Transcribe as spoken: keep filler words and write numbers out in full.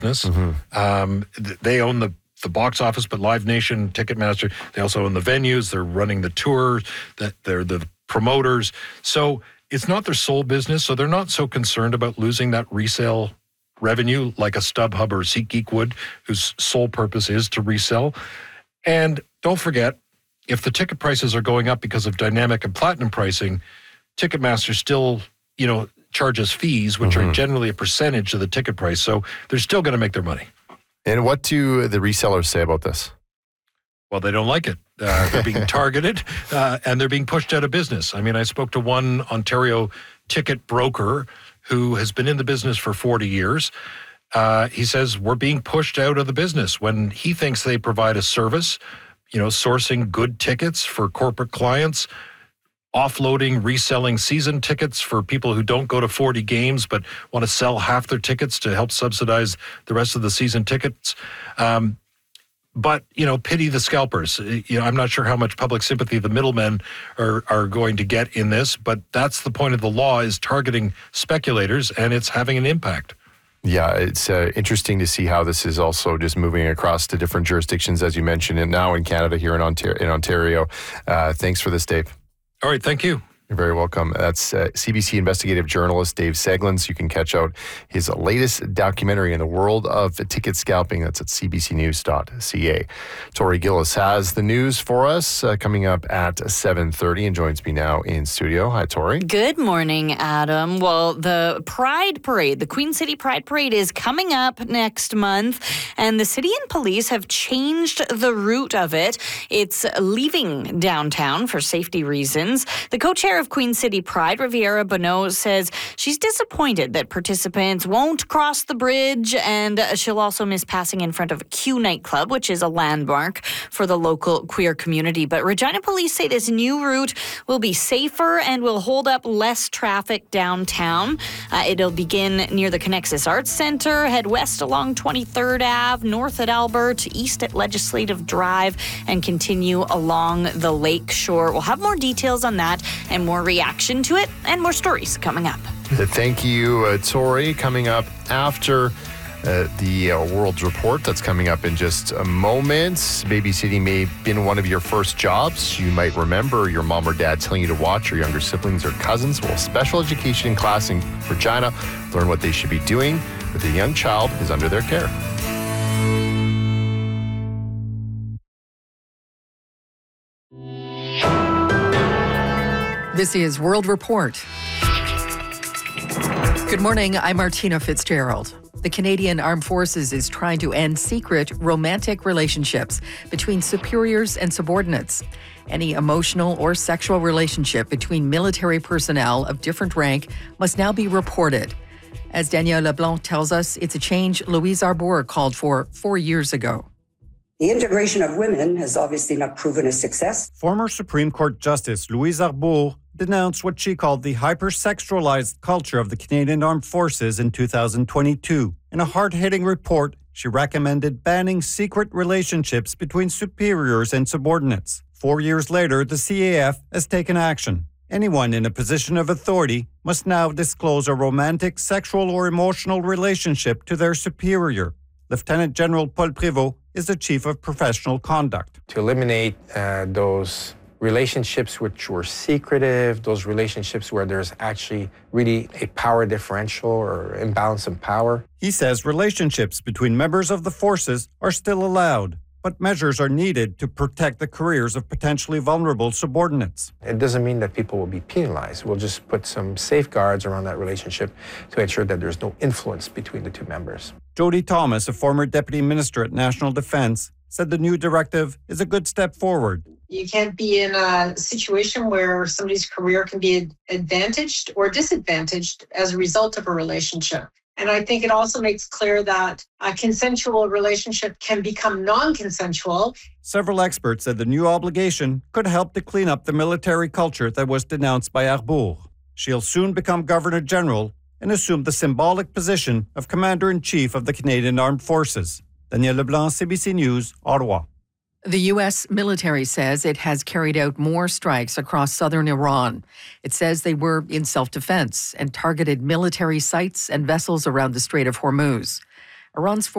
business. Mm-hmm. Um, they own the, the box office, but Live Nation, Ticketmaster, they also own the venues. They're running the tours. That they're the promoters. So it's not their sole business. So they're not so concerned about losing that resale revenue like a StubHub or SeatGeek would, whose sole purpose is to resell. And don't forget, if the ticket prices are going up because of dynamic and platinum pricing, Ticketmaster still, you know, charges fees, which mm-hmm. are generally a percentage of the ticket price. So they're still going to make their money. And what do the resellers say about this? Well, they don't like it. Uh, they're being targeted uh, and they're being pushed out of business. I mean, I spoke to one Ontario ticket broker who has been in the business for forty years. Uh, he says, we're being pushed out of the business when he thinks they provide a service, you know, sourcing good tickets for corporate clients, offloading, reselling season tickets for people who don't go to forty games but want to sell half their tickets to help subsidize the rest of the season tickets. Um, but, you know, pity the scalpers. You know, I'm not sure how much public sympathy the middlemen are, are going to get in this, but that's the point of the law, is targeting speculators, and it's having an impact. Yeah, it's uh, interesting to see how this is also just moving across to different jurisdictions, as you mentioned, and now in Canada, here in Ontario. In Ontario. Uh, thanks for this, Dave. All right, thank you. You're very welcome. That's uh, C B C investigative journalist Dave Seglins. You can catch out his latest documentary in the world of ticket scalping. That's at c b c news dot c a. Tori Gillis has the news for us uh, coming up at seven thirty and joins me now in studio. Hi, Tori. Good morning, Adam. Well, the Pride Parade, the Queen City Pride Parade, is coming up next month, and the city and police have changed the route of it. It's leaving downtown for safety reasons. The co-chair of Queen City Pride, Riviera Bonneau, says she's disappointed that participants won't cross the bridge, and she'll also miss passing in front of Q nightclub, which is a landmark for the local queer community. But Regina police say this new route will be safer and will hold up less traffic downtown. Uh, it'll begin near the Connexus Arts Centre, head west along twenty-third Avenue, north at Albert, east at Legislative Drive, and continue along the lake shore. We'll have more details on that and more reaction to it and more stories coming up. Thank you, uh, Tori. Coming up after uh, the uh, World Report, that's coming up in just a moment. Babysitting may have been one of your first jobs. You might remember your mom or dad telling you to watch your younger siblings or cousins. Well, special education class in Regina, learn what they should be doing with a young child who's under their care. This is World Report. Good morning, I'm Martina Fitzgerald. The Canadian Armed Forces is trying to end secret romantic relationships between superiors and subordinates. Any emotional or sexual relationship between military personnel of different rank must now be reported. As Danielle LeBlanc tells us, it's a change Louise Arbour called for four years ago. The integration of women has obviously not proven a success. Former Supreme Court Justice Louise Arbour denounced what she called the hypersexualized culture of the Canadian Armed Forces in two thousand twenty-two. In a hard-hitting report, she recommended banning secret relationships between superiors and subordinates. Four years later, the C A F has taken action. Anyone in a position of authority must now disclose a romantic, sexual, or emotional relationship to their superior. Lieutenant General Paul Prévost is the Chief of Professional Conduct. To eliminate uh, those relationships which were secretive, those relationships where there's actually really a power differential or imbalance in power. He says relationships between members of the forces are still allowed, but measures are needed to protect the careers of potentially vulnerable subordinates. It doesn't mean that people will be penalized. We'll just put some safeguards around that relationship to ensure that there's no influence between the two members. Jody Thomas, a former Deputy Minister at National Defence, said the new directive is a good step forward. You can't be in a situation where somebody's career can be advantaged or disadvantaged as a result of a relationship. And I think it also makes clear that a consensual relationship can become non-consensual. Several experts said the new obligation could help to clean up the military culture that was denounced by Arbour. She'll soon become Governor General and assume the symbolic position of Commander-in-Chief of the Canadian Armed Forces. Danielle LeBlanc, C B C News, Ottawa. The U S military says it has carried out more strikes across southern Iran. It says they were in self-defense and targeted military sites and vessels around the Strait of Hormuz. Iran's